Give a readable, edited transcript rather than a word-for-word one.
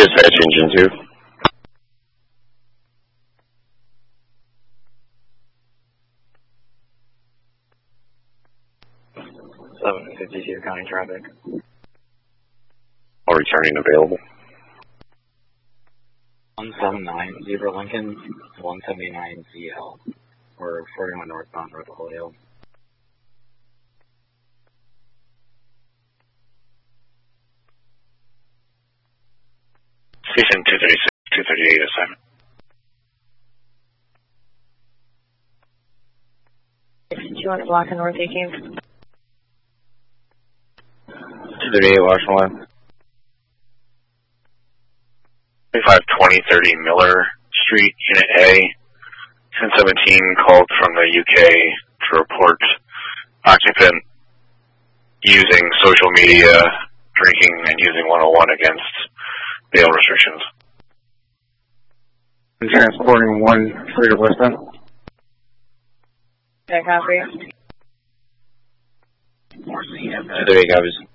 Dispatch engine 2. 752 county traffic. All returning available. 179 Lincoln, 179 ZL. We're 41 northbound North Holyoke. Station 236, 238 assignment. 200 block in North 18th. 238 Washington. 252030 Miller Street, Unit A. 1017 called from the UK to report occupant using social media, drinking, and using 101 against bail restrictions. I'm transporting 1 Freedom Westbound. Okay, copy. 238 copies.